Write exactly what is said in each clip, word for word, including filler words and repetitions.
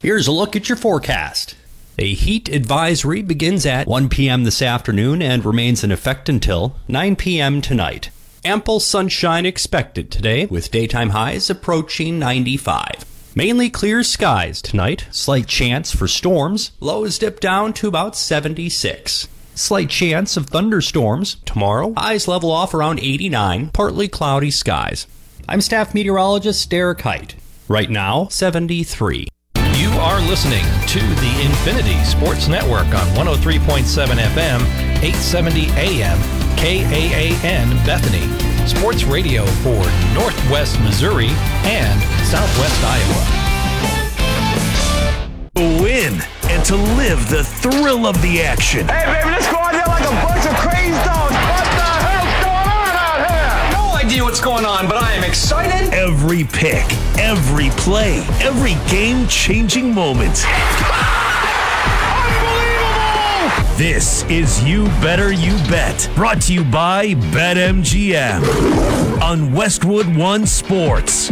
Here's a look at your forecast. A heat advisory begins at one p.m. this afternoon and remains in effect until nine p.m. tonight. Ample sunshine expected today, with daytime highs approaching ninety-five. Mainly clear skies tonight. Slight chance for storms. Lows dip down to about seventy-six. Slight chance of thunderstorms tomorrow. Highs level off around eighty-nine. Partly cloudy skies. I'm staff meteorologist Derek Height. Right now, seventy-three. You are listening to the Infinity Sports Network on one oh three point seven F M, eight seventy A M, K A A N Bethany. Sports radio for Northwest Missouri and Southwest Iowa. To win and to live the thrill of the action. Hey, baby, let's go out there like a bunch of crazy dogs. What the hell's going on out here? No idea what's going on, but I am excited. Every pick, every play, every game-changing moment. This is You Better You Bet, brought to you by BetMGM on Westwood One Sports.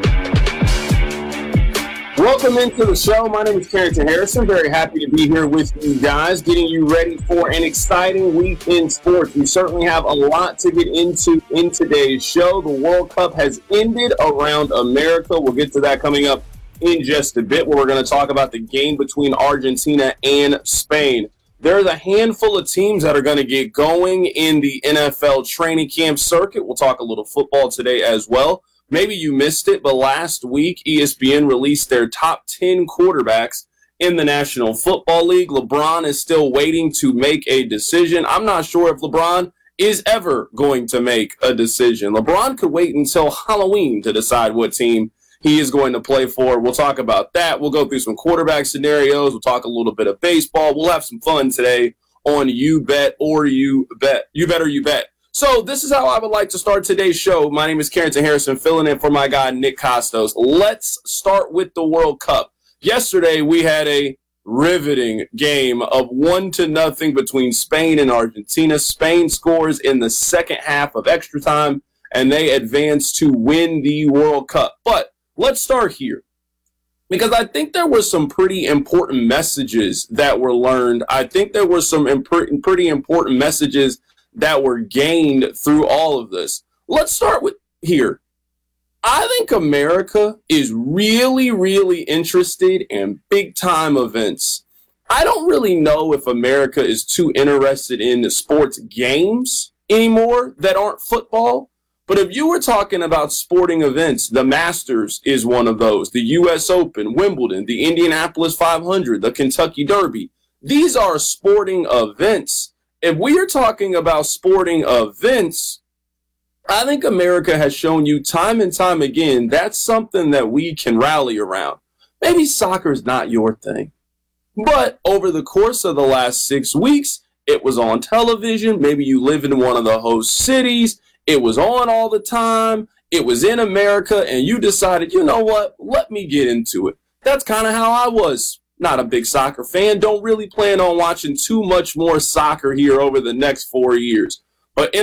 Welcome into the show. My name is Carrington Harrison. Very happy to be here with you guys, getting you ready for an exciting week in sports. We certainly have a lot to get into in today's show. The World Cup has ended around America. We'll get to that coming up in just a bit, where we're going to talk about the game between Argentina and Spain. There's a handful of teams that are going to get going in the N F L training camp circuit. We'll talk a little football today as well. Maybe you missed it, but last week E S P N released their top ten quarterbacks in the National Football League. LeBron is still waiting to make a decision. I'm not sure if LeBron is ever going to make a decision. LeBron could wait until Halloween to decide what team he is going to play for. We'll talk about that. We'll go through some quarterback scenarios. We'll talk a little bit of baseball. We'll have some fun today on You Bet or You Bet. You Bet or You Bet. So this is how I would like to start today's show. My name is Carrington Harrison, filling in for my guy, Nick Costos. Let's start with the World Cup. Yesterday, we had a riveting game of one to nothing between Spain and Argentina. Spain scores in the second half of extra time, and they advance to win the World Cup. But let's start here, because I think there were some pretty important messages that were learned. I think there were some imp- pretty important messages that were gained through all of this. Let's start with here. I think America is really, really interested in big-time events. I don't really know if America is too interested in the sports games anymore that aren't football. But if you were talking about sporting events, the Masters is one of those. The U S Open, Wimbledon, the Indianapolis five hundred, the Kentucky Derby. These are sporting events. If we are talking about sporting events, I think America has shown you time and time again that's something that we can rally around. Maybe soccer is not your thing. But over the course of the last six weeks, it was on television. Maybe you live in one of the host cities. It was on all the time. It was in America, and you decided, you know what, let me get into it. That's kind of how I was. Not a big soccer fan. Don't really plan on watching too much more soccer here over the next four years. But in